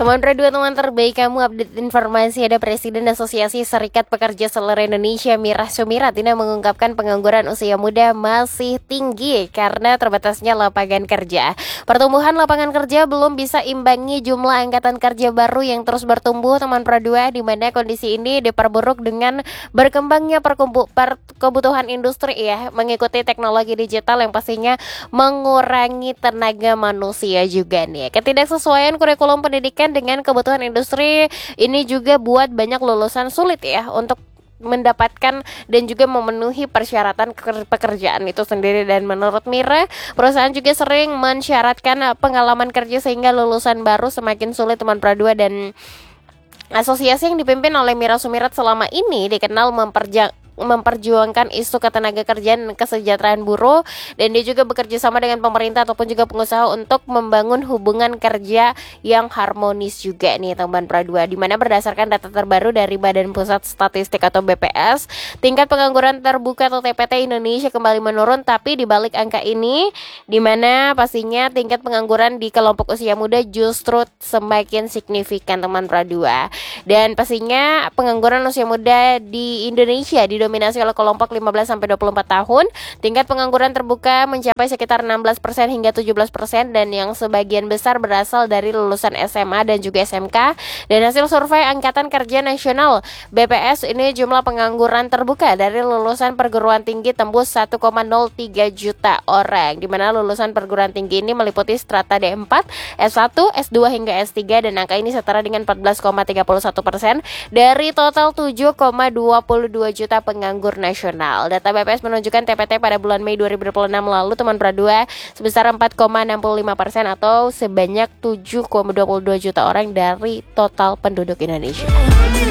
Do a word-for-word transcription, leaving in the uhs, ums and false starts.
Teman Pro dua, teman terbaik kamu, update informasi. Ada Presiden Asosiasi Serikat Pekerja Seluruh Indonesia Mira Sumirat ini mengungkapkan pengangguran usia muda masih tinggi karena terbatasnya lapangan kerja. Pertumbuhan lapangan kerja belum bisa imbangi jumlah angkatan kerja baru yang terus bertumbuh, teman Pro dua, di mana kondisi ini diperburuk dengan berkembangnya perkumpu- per- kebutuhan industri ya, mengikuti teknologi digital yang pastinya mengurangi tenaga manusia juga nih. Ketidaksesuaian kurikulum pendidikan dengan kebutuhan industri ini juga buat banyak lulusan sulit ya untuk mendapatkan dan juga memenuhi persyaratan pekerjaan itu sendiri. Dan menurut Mira, perusahaan juga sering mensyaratkan pengalaman kerja sehingga lulusan baru semakin sulit, teman Pro dua. Dan asosiasi yang dipimpin oleh Mira Sumirat selama ini dikenal memperja memperjuangkan isu ketenaga kerjaan dan kesejahteraan buruh, dan dia juga bekerja sama dengan pemerintah ataupun juga pengusaha untuk membangun hubungan kerja yang harmonis juga nih, teman Pro dua. Di mana berdasarkan data terbaru dari Badan Pusat Statistik atau B P S, tingkat pengangguran terbuka atau T P T Indonesia kembali menurun. Tapi di balik angka ini, di mana pastinya tingkat pengangguran di kelompok usia muda justru semakin signifikan, teman Pro dua. Dan pastinya pengangguran usia muda di Indonesia di dominasi oleh kelompok lima belas sampai dua puluh empat tahun. Tingkat pengangguran terbuka mencapai sekitar enam belas persen hingga tujuh belas persen, dan yang sebagian besar berasal dari lulusan S M A dan juga S M K. Dan hasil survei Angkatan Kerja Nasional B P S ini, jumlah pengangguran terbuka dari lulusan perguruan tinggi tembus satu koma nol tiga juta orang, di mana lulusan perguruan tinggi ini meliputi strata D empat, S satu, S dua hingga S tiga, dan angka ini setara dengan empat belas koma tiga satu persen dari total tujuh koma dua dua juta penganggur nasional. Data B P S menunjukkan T P T pada bulan Mei dua ribu dua puluh enam lalu, teman Pro dua, sebesar empat koma enam lima persen atau sebanyak tujuh koma dua dua juta orang dari total penduduk Indonesia.